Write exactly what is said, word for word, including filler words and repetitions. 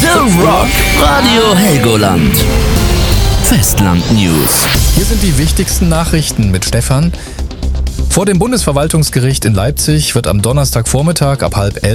The Rock. Radio Helgoland. Festland News. Hier sind die wichtigsten Nachrichten mit Stefan. Vor dem Bundesverwaltungsgericht in Leipzig wird am Donnerstagvormittag ab halb elf